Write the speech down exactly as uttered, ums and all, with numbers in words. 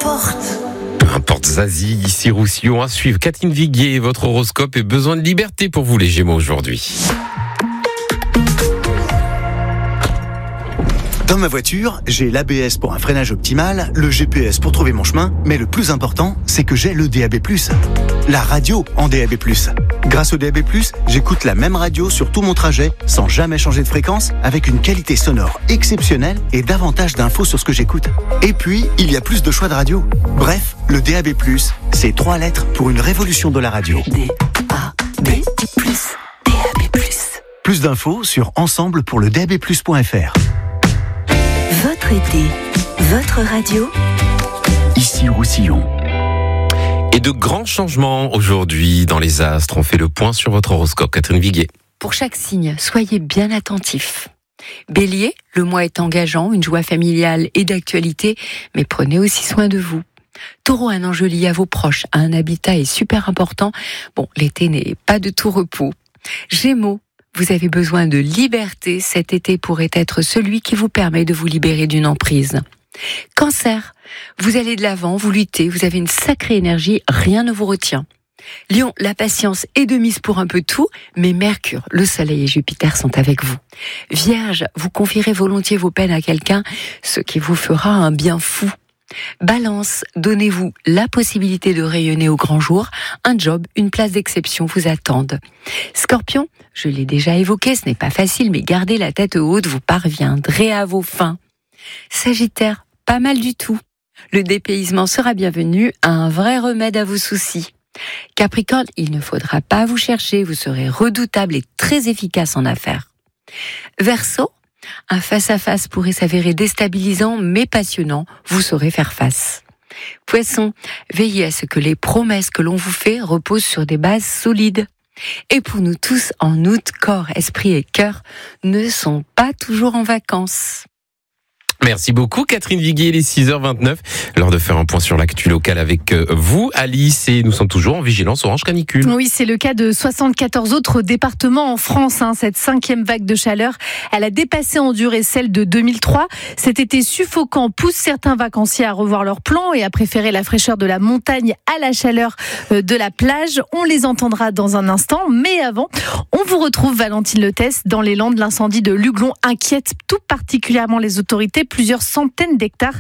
importe. Peu importe Zazie, ici Roussillon, à suivre. Catherine Viguier, votre horoscope et besoin de liberté pour vous les Gémeaux aujourd'hui. Dans ma voiture, j'ai l'A B S pour un freinage optimal, le G P S pour trouver mon chemin, mais le plus important, c'est que j'ai le D A B plus. La radio en D A B plus. Grâce au D A B plus, j'écoute la même radio sur tout mon trajet, sans jamais changer de fréquence, avec une qualité sonore exceptionnelle et davantage d'infos sur ce que j'écoute. Et puis, il y a plus de choix de radio. Bref, le D A B plus, c'est trois lettres pour une révolution de la radio. D A B plus, D A B plus. Plus d'infos sur ensemble pour le D A B plus point F R. Votre été, votre radio. Ici Roussillon. Et de grands changements aujourd'hui dans les astres. On fait le point sur votre horoscope. Catherine Viguier. Pour chaque signe, soyez bien attentifs. Bélier, le mois est engageant, une joie familiale et d'actualité, mais prenez aussi soin de vous. Taureau, un enjeu lié à vos proches, à un habitat est super important. Bon, l'été n'est pas de tout repos. Gémeaux, vous avez besoin de liberté. Cet été pourrait être celui qui vous permet de vous libérer d'une emprise. Cancer, vous allez de l'avant, vous luttez, vous avez une sacrée énergie, rien ne vous retient. Lion, la patience est de mise pour un peu tout, mais Mercure, le Soleil et Jupiter sont avec vous. Vierge, vous confierez volontiers vos peines à quelqu'un, ce qui vous fera un bien fou. Balance, donnez-vous la possibilité de rayonner au grand jour. Un job, une place d'exception vous attendent. Scorpion, je l'ai déjà évoqué, ce n'est pas facile, mais gardez la tête haute, vous parviendrez à vos fins. Sagittaire, pas mal du tout. Le dépaysement sera bienvenu, un vrai remède à vos soucis. Capricorne, il ne faudra pas vous chercher, vous serez redoutable et très efficace en affaires. Verseau, un face-à-face pourrait s'avérer déstabilisant mais passionnant, vous saurez faire face. Poisson, veillez à ce que les promesses que l'on vous fait reposent sur des bases solides. Et pour nous tous, en août, corps, esprit et cœur ne sont pas toujours en vacances. Merci beaucoup Catherine Viguier, il est six heures vingt-neuf. L'heure de faire un point sur l'actu locale avec vous, Alice, et nous sommes toujours en vigilance orange canicule. Oui, c'est le cas de soixante-quatorze autres départements en France. Hein. Cette cinquième vague de chaleur, elle a dépassé en durée celle de deux mille trois. Cet été suffocant pousse certains vacanciers à revoir leurs plans et à préférer la fraîcheur de la montagne à la chaleur de la plage. On les entendra dans un instant, mais avant, on vous retrouve Valentine Letesse dans les Landes. L'incendie de Luglon inquiète tout particulièrement les autorités. Plusieurs centaines d'hectares